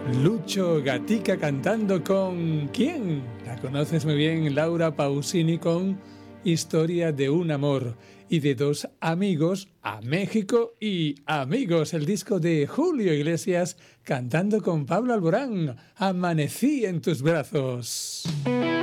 Lucho Gatica cantando con... ¿quién? La conoces muy bien, Laura Pausini, con Historia de un amor y de dos amigos a México y amigos, el disco de Julio Iglesias cantando con Pablo Alborán, Amanecí en tus brazos.